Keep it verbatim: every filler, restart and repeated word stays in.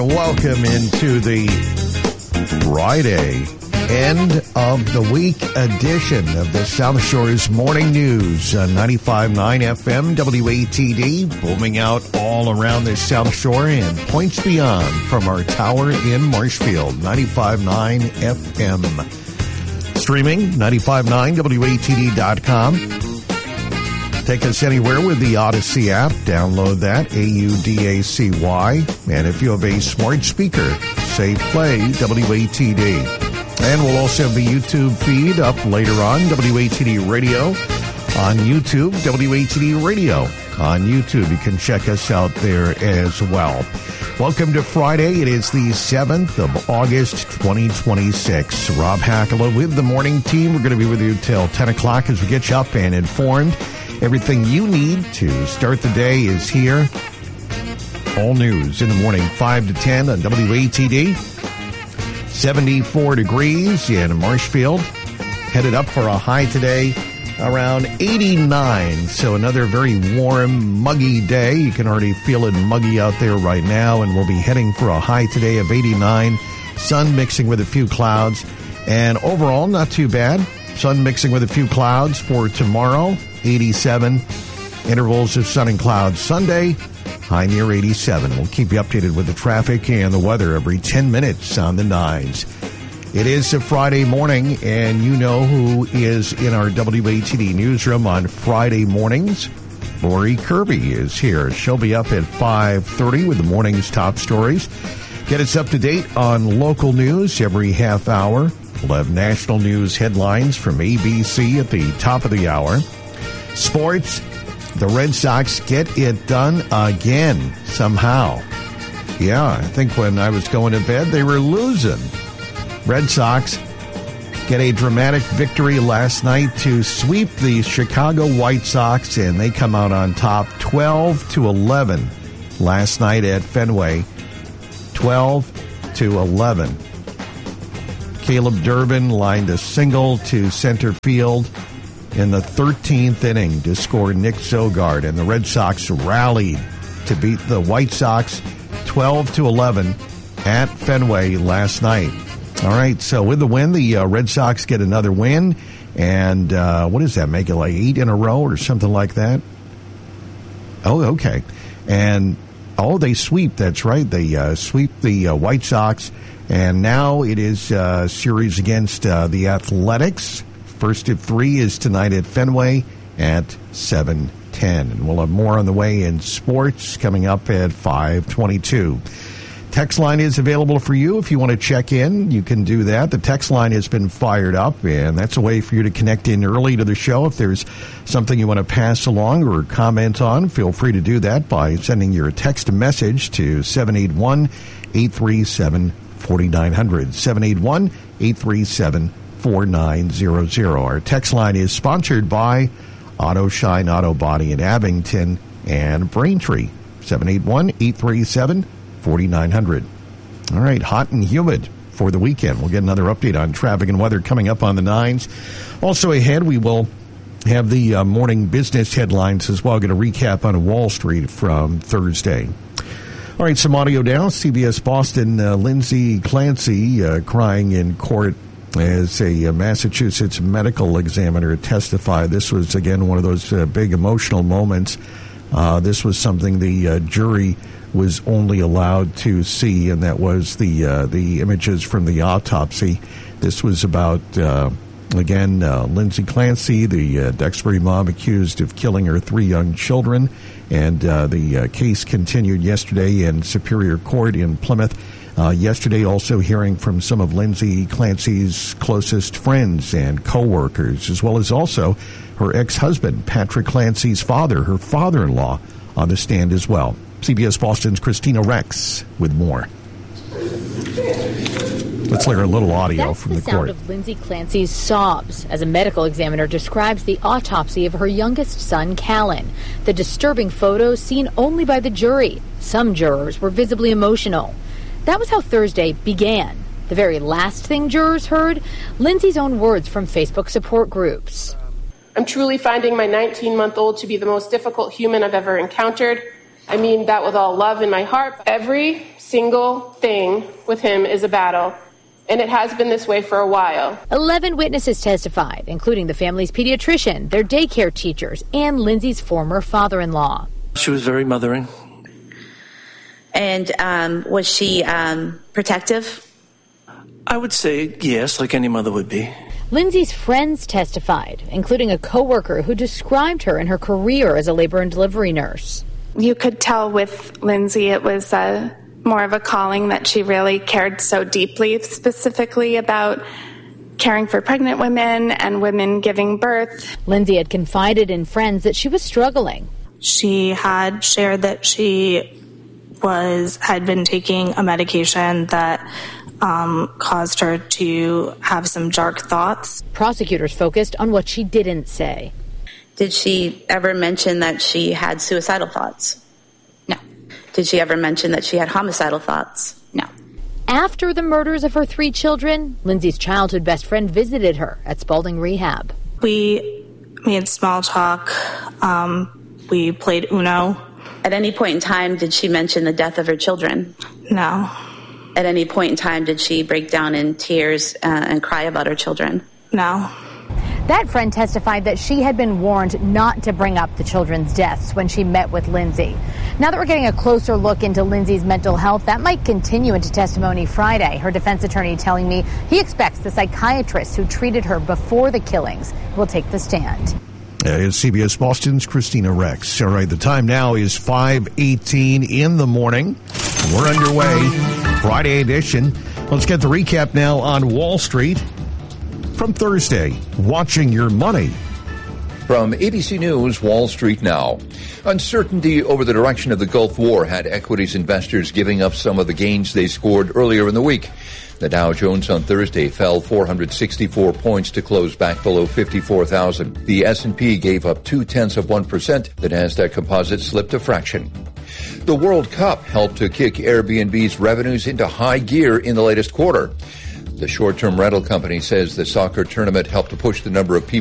Welcome into the Friday end of the week edition of the South Shore's Morning News on ninety-five point nine F M W A T D, booming out all around the South Shore and points beyond from our tower in Marshfield, ninety-five point nine F M. Streaming, ninety-five point nine W A T D dot com. Take us anywhere with the Odyssey app. Download that, A U D A C Y. And if you have a smart speaker, say play W A T D. And we'll also have the YouTube feed up later on, W A T D Radio on YouTube, W A T D Radio on YouTube. You can check us out there as well. Welcome to Friday. It is the seventh of August, twenty twenty-six. Rob Hackala with the morning team. We're going to be with you till ten o'clock as we get you up and informed. Everything you need to start the day is here. All news in the morning, five to ten on W A T D. seventy-four degrees in Marshfield. Headed up for a high today around eighty-nine. So another very warm, muggy day. You can already feel it muggy out there right now. And we'll be heading for a high today of eighty-nine. Sun mixing with a few clouds. And overall, not too bad. Sun mixing with a few clouds for tomorrow. eighty-seven. Intervals of sun and clouds Sunday. High near eighty-seven. We'll keep you updated with the traffic and the weather every ten minutes on the nines. It is a Friday morning, and you know who is in our W A T D newsroom on Friday mornings. Lori Kirby is here. She'll be up at five thirty with the morning's top stories. Get us up to date on local news every half hour. We'll have national news headlines from A B C at the top of the hour. Sports, the Red Sox get it done again, somehow. Yeah, I think when I was going to bed, they were losing. Red Sox get a dramatic victory last night to sweep the Chicago White Sox, and they come out on top twelve to eleven last night at Fenway. twelve to eleven. Caleb Durbin lined a single to center field in the thirteenth inning to score Nick Zogard, and the Red Sox rallied to beat the White Sox twelve to eleven at Fenway last night. All right, so with the win, the uh, Red Sox get another win, and uh, what does that make it, like eight in a row or something like that? Oh, okay. And, oh, they sweep, that's right. They uh, sweep the uh, White Sox, and now it is a uh, series against uh, the Athletics. First of three is tonight at Fenway at seven ten. And we'll have more on the way in sports coming up at five twenty-two. Text line is available for you if you want to check in. You can do that. The text line has been fired up, and that's a way for you to connect in early to the show. If there's something you want to pass along or comment on, feel free to do that by sending your text message to seven eight one, eight three seven, four nine zero zero. seven eight one, eight three seven, four nine zero zero. Our text line is sponsored by Auto Shine Auto Body in Abington and Braintree. seven eight one, eight three seven, four nine zero zero. All right, hot and humid for the weekend. We'll get another update on traffic and weather coming up on the nines. Also ahead, we will have the uh, morning business headlines as well. Get a recap on Wall Street from Thursday. All right, some audio now. C B S Boston, uh, Lindsay Clancy uh, crying in court as a uh, Massachusetts medical examiner testified. This was, again, one of those uh, big emotional moments. Uh, this was something the uh, jury was only allowed to see, and that was the uh, the images from the autopsy. This was about, uh, again, uh, Lindsay Clancy, the uh, Duxbury mom accused of killing her three young children, and uh, the uh, case continued yesterday in Superior Court in Plymouth. Uh, yesterday, also hearing from some of Lindsay Clancy's closest friends and co-workers, as well as also her ex-husband, Patrick Clancy's father, her father-in-law, on the stand as well. C B S Boston's Christina Rex with more. Let's hear a little audio That's from the, the court. That's the sound of Lindsay Clancy's sobs as a medical examiner describes the autopsy of her youngest son, Callan. The disturbing photos seen only by the jury. Some jurors were visibly emotional. That was how Thursday began. The very last thing jurors heard, Lindsay's own words from Facebook support groups. I'm truly finding my nineteen-month-old to be the most difficult human I've ever encountered. I mean that with all love in my heart. Every single thing with him is a battle, and it has been this way for a while. Eleven witnesses testified, including the family's pediatrician, their daycare teachers, and Lindsay's former father-in-law. She was very mothering. And um, was she um, protective? I would say yes, like any mother would be. Lindsay's friends testified, including a coworker who described her and her career as a labor and delivery nurse. You could tell with Lindsay it was a, more of a calling, that she really cared so deeply, specifically about caring for pregnant women and women giving birth. Lindsay had confided in friends that she was struggling. She had shared that she was had been taking a medication that um, caused her to have some dark thoughts. Prosecutors focused on what she didn't say. Did she ever mention that she had suicidal thoughts? No. Did she ever mention that she had homicidal thoughts? No. After the murders of her three children, Lindsay's childhood best friend visited her at Spalding Rehab. We made small talk. Um, we played Uno. At any point in time, did she mention the death of her children? No. At any point in time, did she break down in tears uh, and cry about her children? No. That friend testified that she had been warned not to bring up the children's deaths when she met with Lindsay. Now that we're getting a closer look into Lindsay's mental health, that might continue into testimony Friday. Her defense attorney telling me he expects the psychiatrist who treated her before the killings will take the stand. It's C B S Boston's Christina Rex. All right, the time now is five eighteen in the morning. We're underway. Friday edition. Let's get the recap now on Wall Street from Thursday. Watching your money. From A B C News, Wall Street now. Uncertainty over the direction of the Gulf War had equities investors giving up some of the gains they scored earlier in the week. The Dow Jones on Thursday fell four hundred sixty-four points to close back below fifty-four thousand. The S and P gave up two-tenths of one percent. The Nasdaq Composite slipped a fraction. The World Cup helped to kick Airbnb's revenues into high gear in the latest quarter. The short-term rental company says the soccer tournament helped to push the number of people